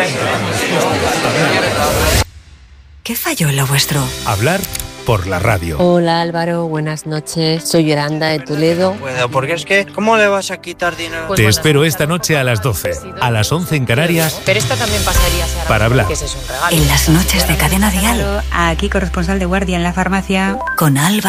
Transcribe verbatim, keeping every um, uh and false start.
¿Qué falló en lo vuestro? Hablar por la radio. Hola Álvaro, buenas noches. Soy Yolanda de Toledo. Puedo, porque es que, ¿cómo le vas a quitar dinero? Te espero esta noche a las doce, a las once en Canarias. Pero esta también pasaría, Sara, para hablar. que ese es un regalo. En las noches de Cadena Dial. Aquí corresponsal de guardia en la farmacia. Con Alba.